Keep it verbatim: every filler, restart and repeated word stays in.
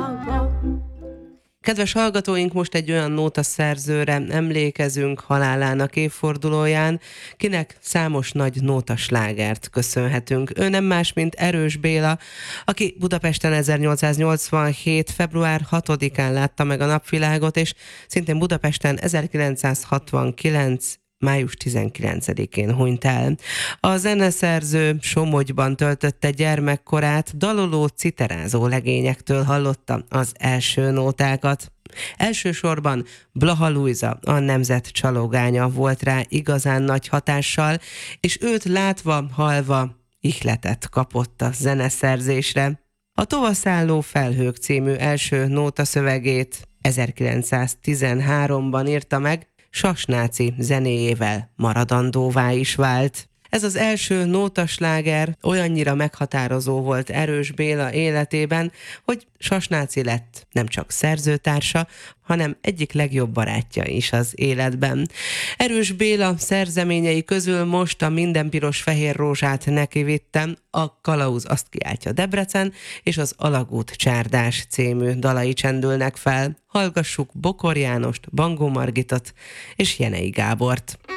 Kedves hallgatóink, most egy olyan nótaszerzőre emlékezünk halálának évfordulóján, kinek számos nagy nótaslágert köszönhetünk. Ő nem más, mint Erős Béla, aki Budapesten ezernyolcszáznyolcvanhét. február hatodikán látta meg a napvilágot, és szintén Budapesten ezerkilencszázhatvankilenc. május tizenkilencedikén hunyt el. A zeneszerző Somogyban töltötte gyermekkorát, daloló, citerázó legényektől hallotta az első nótákat. Elsősorban Blaha Lujza, a nemzet csalogánya volt rá igazán nagy hatással, és őt látva, hallva ihletet kapott a zeneszerzésre. A Tovaszálló felhők című első nótaszövegét ezerkilencszáztizenháromban írta meg, Sasnáci zenéjével maradandóvá is vált. Ez az első nótasláger olyannyira meghatározó volt Erős Béla életében, hogy Sasnáci lett nem csak szerzőtársa, hanem egyik legjobb barátja is az életben. Erős Béla szerzeményei közül most a Minden piros fehér rózsát neki vittem, a Kalauz azt kiáltja Debrecen, és az Alagút csárdás című dalai csendülnek fel. Hallgassuk Bokor Jánost, Bangó Margitot és Jenei Gábort.